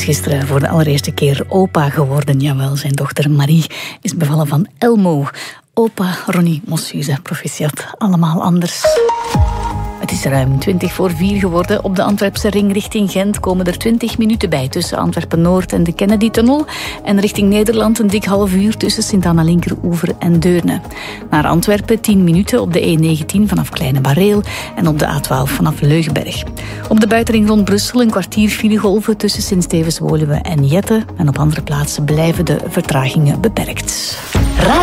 gisteren voor de allereerste keer opa geworden. Jawel, zijn dochter Marie is bevallen van Elmo. Opa Ronnie Mossuze, proficiat, allemaal anders. Het is ruim 4:20 geworden. Op de Antwerpse ring richting Gent komen er 20 minuten bij tussen Antwerpen-Noord en de Kennedy-tunnel. En richting Nederland een dik half uur tussen Sint-Anna-Linkeroever en Deurne. Naar Antwerpen 10 minuten op de E19 vanaf Kleine Bareel en op de A12 vanaf Leugenberg. Op de buitenring rond Brussel een kwartier filegolven tussen Sint-Stevens-Woluwe en Jette. En op andere plaatsen blijven de vertragingen beperkt.